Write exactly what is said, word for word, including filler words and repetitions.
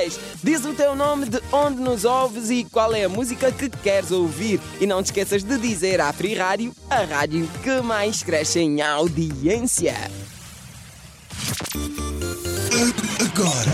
três. Diz o teu nome, de onde nos ouves e qual é a música que queres ouvir. E não te esqueças de dizer à Free Rádio, a rádio que mais cresce em audiência. Agora